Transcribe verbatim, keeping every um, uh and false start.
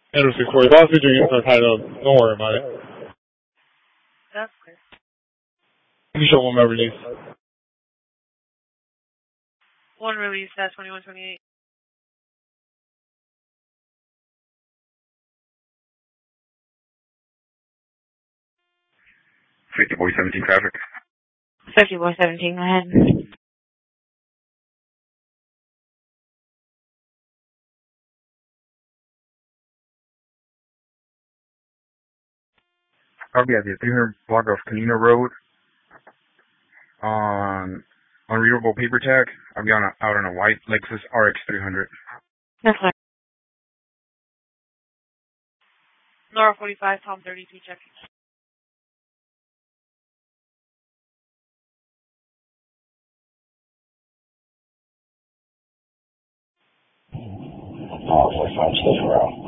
Andrew six four, last featuring units are tied up. Don't worry about it. That's clear. You show one more release. One release, that's twenty-one twenty-eight. fifty boy seventeen traffic. fifty boy seventeen, go ahead. I'll be at the three hundred block of Canino Road on unreadable paper tag. I'll be on a, out on a white Lexus R X three hundred. That's clear. Nora forty-five, Tom thirty-two, check. Oh, forty-five, still around.